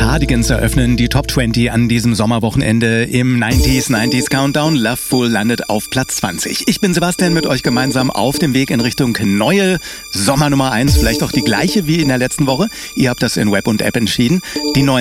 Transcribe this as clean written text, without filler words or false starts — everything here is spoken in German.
Cardigans eröffnen die Top 20 an diesem Sommerwochenende im 90s Countdown. Loveful landet auf Platz 20. Ich bin Sebastian, mit euch gemeinsam auf dem Weg in Richtung neue Sommernummer 1. Vielleicht auch die gleiche wie in der letzten Woche. Ihr habt das in Web und App entschieden. Die neuen